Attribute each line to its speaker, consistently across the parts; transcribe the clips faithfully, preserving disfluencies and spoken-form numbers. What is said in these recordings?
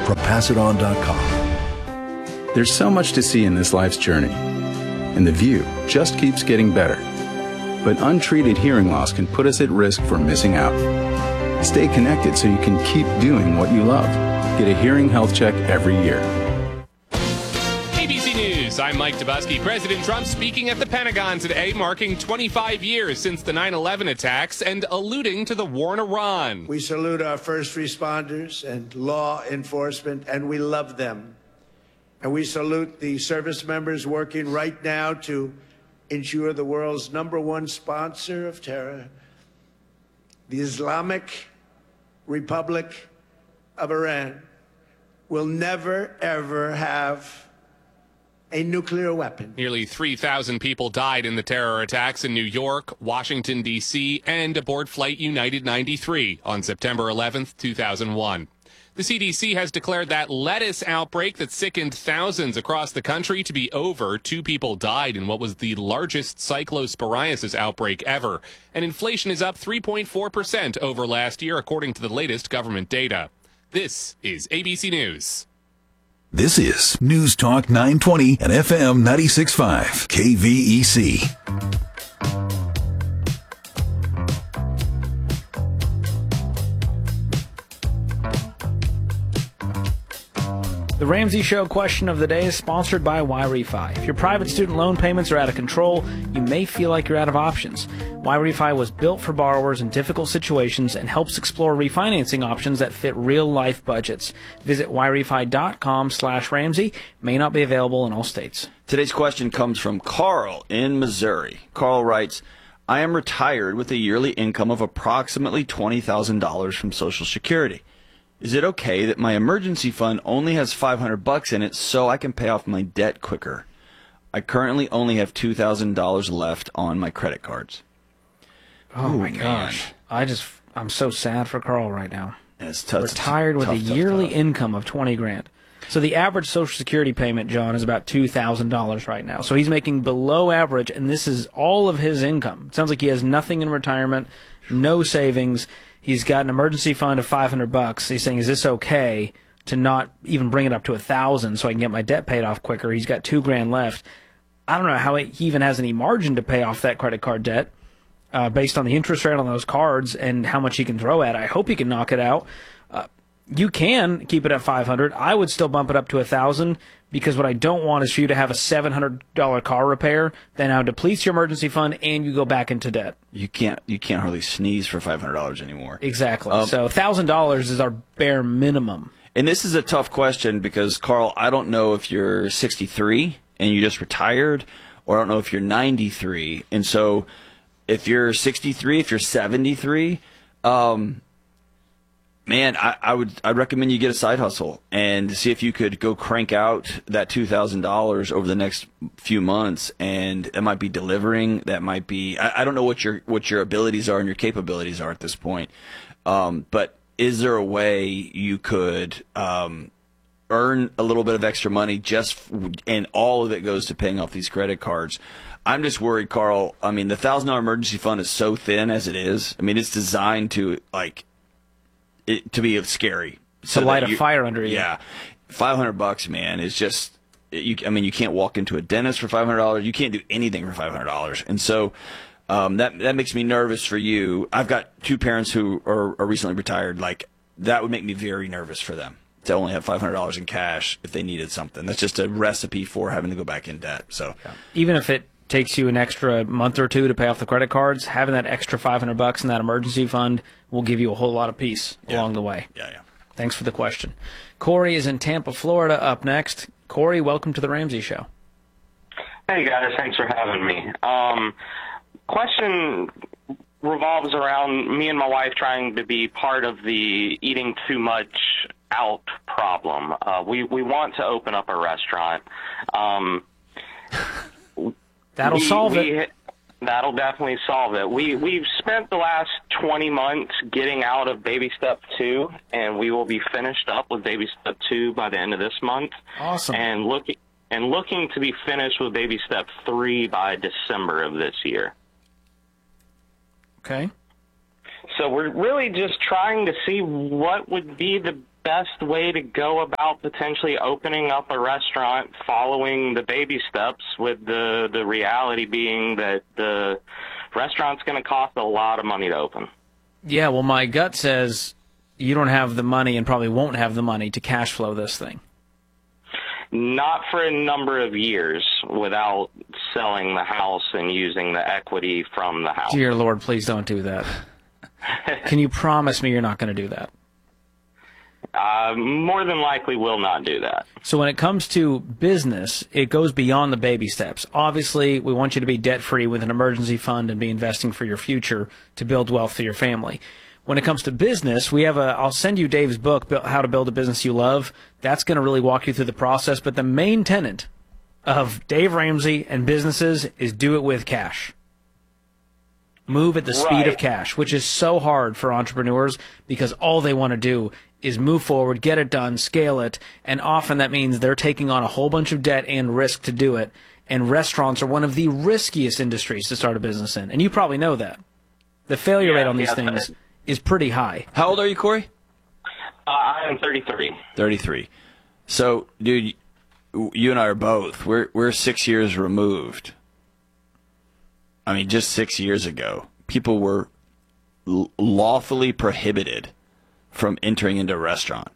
Speaker 1: from pass it on dot com.
Speaker 2: There's so much to see in this life's journey, and the view just keeps getting better. But untreated hearing loss can put us at risk for missing out. Stay connected so you can keep doing what you love. Get a hearing health check every year.
Speaker 3: A B C News, I'm Mike Dubusky. President Trump speaking at the Pentagon today, marking twenty-five years since the nine eleven attacks and alluding to the war in Iran.
Speaker 4: We salute our first responders and law enforcement, and we love them. And we salute the service members working right now to ensure the world's number one sponsor of terror, the Islamic Republic of Iran, will never, ever have a nuclear weapon.
Speaker 3: Nearly three thousand people died in the terror attacks in New York, Washington, D C, and aboard Flight United ninety-three on September eleventh, two thousand one. The C D C has declared that lettuce outbreak that sickened thousands across the country to be over. Two people died in what was the largest cyclosporiasis outbreak ever. And inflation is up three point four percent over last year, according to the latest government data. This is A B C News.
Speaker 1: This is News Talk nine twenty and F M ninety-six point five K V E C.
Speaker 5: The Ramsey Show question of the day is sponsored by YRefi. If your private student loan payments are out of control, you may feel like you're out of options. YRefi was built for borrowers in difficult situations and helps explore refinancing options that fit real-life budgets. Visit YRefi.com slash Ramsey. May not be available in all states.
Speaker 6: Today's question comes from Carl in Missouri. Carl writes, I am retired with a yearly income of approximately twenty thousand dollars from Social Security. Is it okay that my emergency fund only has five hundred bucks in it so I can pay off my debt quicker? I currently only have two thousand dollars left on my credit cards.
Speaker 5: Oh, Ooh, my gosh. Man. I just, I'm so sad for Carl right now.
Speaker 6: It's tough.
Speaker 5: Retired with
Speaker 6: tough,
Speaker 5: a
Speaker 6: tough,
Speaker 5: yearly
Speaker 6: tough.
Speaker 5: income of twenty grand. So the average Social Security payment, John, is about two thousand dollars right now. So he's making below average, and this is all of his income. It sounds like he has nothing in retirement, no savings. He's got an emergency fund of five hundred bucks. He's saying, is this okay to not even bring it up to a thousand so I can get my debt paid off quicker? He's got two grand left. I don't know how he even has any margin to pay off that credit card debt uh, based on the interest rate on those cards and how much he can throw at it. I hope he can knock it out. Uh, you can keep it at five hundred. I would still bump it up to a thousand because what I don't want is for you to have a seven hundred dollar car repair that now depletes your emergency fund and you go back into debt.
Speaker 6: You can't you can't hardly sneeze for five hundred dollars anymore.
Speaker 5: Exactly.
Speaker 6: Um,
Speaker 5: so one thousand dollars is our bare minimum.
Speaker 6: And this is a tough question because, Carl, I don't know if you're sixty-three and you just retired, or I don't know if you're ninety-three. And so if you're sixty-three, if you're seventy-three, um, man, I, I would I'd recommend you get a side hustle and see if you could go crank out that two thousand dollars over the next few months. And that might be delivering. That might be I, I don't know what your what your abilities are and your capabilities are at this point. Um, but is there a way you could um, earn a little bit of extra money just and all of it goes to paying off these credit cards? I'm just worried, Carl. I mean, the one thousand dollar emergency fund is so thin as it is. I mean, it's designed to like. It, to be scary,
Speaker 5: so to light a fire under you.
Speaker 6: Yeah, five hundred bucks, man, is just. You, I mean, you can't walk into a dentist for five hundred dollars. You can't do anything for five hundred dollars, and so um, that that makes me nervous for you. I've got two parents who are, are recently retired. Like that would make me very nervous for them to only have five hundred dollars in cash if they needed something. That's just a recipe for having to go back in debt. So
Speaker 5: yeah. Even if it takes you an extra month or two to pay off the credit cards, having that extra five hundred bucks in that emergency fund will give you a whole lot of peace
Speaker 6: yeah.
Speaker 5: along the way.
Speaker 6: Yeah, yeah.
Speaker 5: Thanks for the question. Corey is in Tampa, Florida, up next. Corey, welcome to the Ramsey Show.
Speaker 7: Hey, guys. Thanks for having me. Um, question revolves around me and my wife trying to be part of the eating too much out problem. Uh, we, we want to open up a restaurant. Um,
Speaker 5: That'll
Speaker 7: we,
Speaker 5: solve
Speaker 7: we,
Speaker 5: it.
Speaker 7: That'll definitely solve it. We, we've spent the last twenty months getting out of baby step two, and we will be finished up with baby step two by the end of this month.
Speaker 5: Awesome.
Speaker 7: And looking and looking to be finished with baby step three by December of this year.
Speaker 5: Okay.
Speaker 7: So we're really just trying to see what would be the best way to go about potentially opening up a restaurant following the baby steps, with the, the reality being that the restaurant's going to cost a lot of money to open?
Speaker 5: Yeah, well, my gut says you don't have the money and probably won't have the money to cash flow this thing.
Speaker 7: Not for a number of years without selling the house and using the equity from the house.
Speaker 5: Dear Lord, please don't do that. Can you promise me you're not going to do that?
Speaker 7: Uh, more than likely will not do that.
Speaker 5: So when it comes to business, it goes beyond the baby steps. Obviously, we want you to be debt-free with an emergency fund and be investing for your future to build wealth for your family. When it comes to business, we have a, I'll send you Dave's book, How to Build a Business You Love. That's going to really walk you through the process. But the main tenet of Dave Ramsey and businesses is do it with cash. Move at the speed
Speaker 7: Right.
Speaker 5: of cash, which is so hard for entrepreneurs because all they want to do is move forward, get it done, scale it. And often that means they're taking on a whole bunch of debt and risk to do it. And restaurants are one of the riskiest industries to start a business in. And you probably know that. The failure
Speaker 7: Yeah,
Speaker 5: rate on these
Speaker 7: yeah,
Speaker 5: things is pretty high.
Speaker 6: How old are you, Corey?
Speaker 7: Uh, I am thirty-three.
Speaker 6: thirty-three. So, dude, you and I are both. We're we're six years removed. I mean, just six years ago, people were l- lawfully prohibited from entering into a restaurant.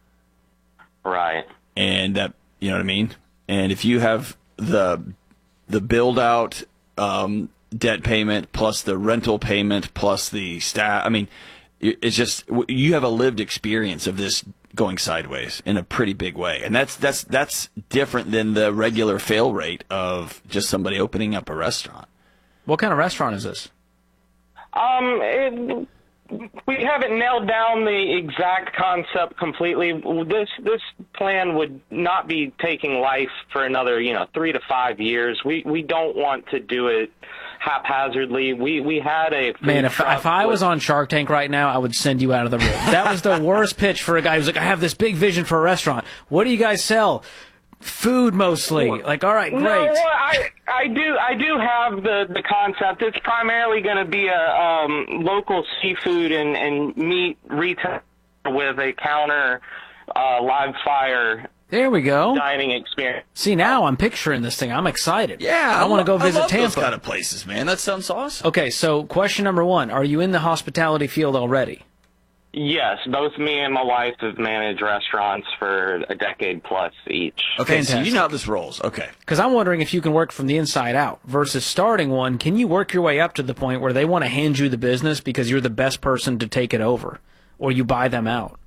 Speaker 7: Right.
Speaker 6: And that, you know what I mean? And if you have the the build out um, debt payment plus the rental payment plus the staff, I mean, it's just, you have a lived experience of this going sideways in a pretty big way. And that's that's that's different than the regular fail rate of just somebody opening up a restaurant.
Speaker 5: What kind of restaurant is this?
Speaker 7: Um, it, we haven't nailed down the exact concept completely. This this plan would not be taking life for another, you know, three to five years. We we don't want to do it haphazardly. We we had a food
Speaker 5: Man, if,
Speaker 7: truck
Speaker 5: if I
Speaker 7: with-
Speaker 5: was on Shark Tank right now, I would send you out of the room. That was the worst pitch for a guy who's like, I have this big vision for a restaurant. What do you guys sell? Food mostly. Like, all right, great.
Speaker 7: No, I I do I do have the the concept. It's primarily going to be a um, local seafood and and meat retail with a counter uh, live fire
Speaker 5: There we go.
Speaker 7: dining experience.
Speaker 5: See, now I'm picturing this thing. I'm excited.
Speaker 6: Yeah,
Speaker 5: I want to go visit
Speaker 6: I love
Speaker 5: Tampa.
Speaker 6: those kind of places, man. That sounds awesome.
Speaker 5: Okay, so question number one. Are you in the hospitality field already?
Speaker 7: Yes, both me and my wife have managed restaurants for a decade plus each.
Speaker 6: Okay, so
Speaker 5: Fantastic.
Speaker 6: you know how this rolls. Okay.
Speaker 5: Because I'm wondering if you can work from the inside out versus starting one. Can you work your way up to the point where they want to hand you the business because you're the best person to take it over, or you buy them out?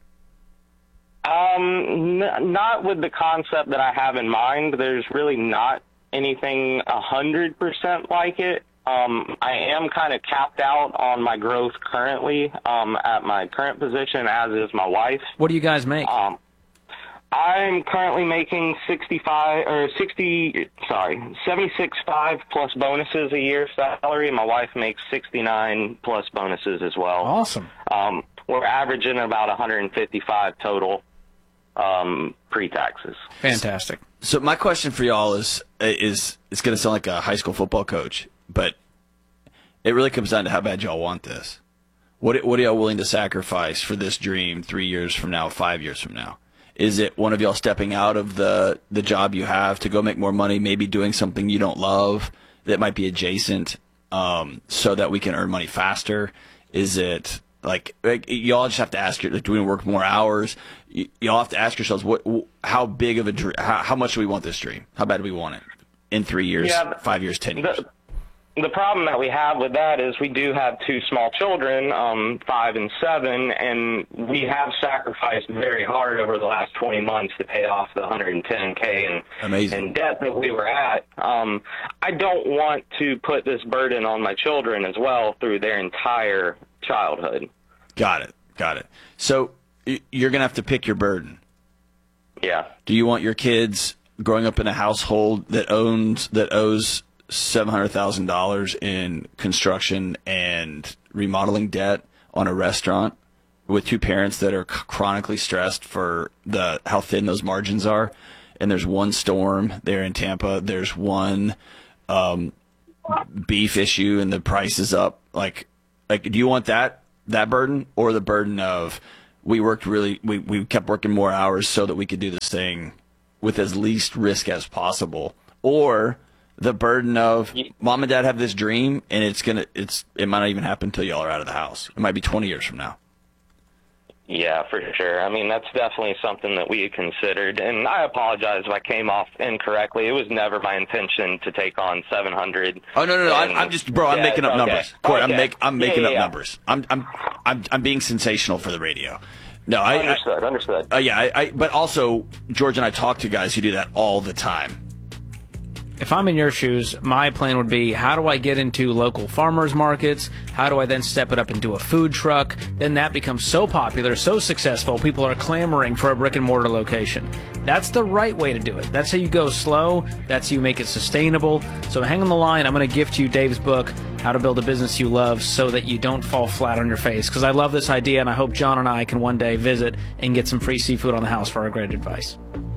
Speaker 7: Um, n- not with the concept that I have in mind. There's really not anything a hundred percent like it. Um, I am kind of capped out on my growth currently um, at my current position, as is my wife.
Speaker 5: What do you guys make?
Speaker 7: Um, I'm currently making sixty-five or sixty, sorry, seventy-six five plus bonuses a year salary. My wife makes sixty-nine plus bonuses as well.
Speaker 5: Awesome.
Speaker 7: Um, we're averaging about one hundred fifty-five total um, pre-taxes.
Speaker 5: Fantastic.
Speaker 6: So my question for y'all is is it's going to sound like a high school football coach, but it really comes down to how bad y'all want this. What what are y'all willing to sacrifice for this dream three years from now, five years from now? Is it one of y'all stepping out of the, the job you have to go make more money, maybe doing something you don't love that might be adjacent um, so that we can earn money faster? Is it like, like y'all just have to ask, like, do we work more hours? Y- y'all have to ask yourselves, what, how big of a dream, how, how much do we want this dream? How bad do we want it in three years,
Speaker 7: Yeah,
Speaker 6: five years, ten years?
Speaker 7: The, the problem that we have with that is we do have two small children, um, five and seven, and we have sacrificed very hard over the last twenty months to pay off the one hundred ten K in,
Speaker 6: Amazing.
Speaker 7: in debt that we were at. Um, I don't want to put this burden on my children as well through their entire childhood.
Speaker 6: Got it. Got it. So y- you're going to have to pick your burden.
Speaker 7: Yeah.
Speaker 6: Do you want your kids growing up in a household that owns that owes seven hundred thousand dollars in construction and remodeling debt on a restaurant with two parents that are c- chronically stressed for the how thin those margins are? And there's one storm there in Tampa. There's one um, beef issue and the price is up. Like, like, do you want that that burden or the burden of we worked really, we, we kept working more hours so that we could do this thing with as least risk as possible. Or the burden of mom and dad have this dream, and it's gonna, it's, it might not even happen until y'all are out of the house. It might be twenty years from now.
Speaker 7: Yeah, for sure. I mean, that's definitely something that we had considered. And I apologize if I came off incorrectly. It was never my intention to take on seven hundred.
Speaker 6: Oh no, no, no! I'm, I'm just, bro. I'm
Speaker 7: yeah,
Speaker 6: making up
Speaker 7: okay.
Speaker 6: numbers. Corey,
Speaker 7: okay.
Speaker 6: I'm, make, I'm making
Speaker 7: yeah,
Speaker 6: up
Speaker 7: yeah.
Speaker 6: numbers. I'm, I'm, I'm, I'm being sensational for the radio. No, I
Speaker 7: understood.
Speaker 6: I,
Speaker 7: understood.
Speaker 6: Uh, yeah, I, I. But also, George and I talk to guys who do that all the time.
Speaker 5: If I'm in your shoes, my plan would be, how do I get into local farmers markets? How do I then step it up into a food truck? Then that becomes so popular, so successful, people are clamoring for a brick and mortar location. That's the right way to do it. That's how you go slow. That's how you make it sustainable. So hang on the line. I'm going to gift you Dave's book, How to Build a Business You Love, so that you don't fall flat on your face. Because I love this idea, and I hope John and I can one day visit and get some free seafood on the house for our great advice.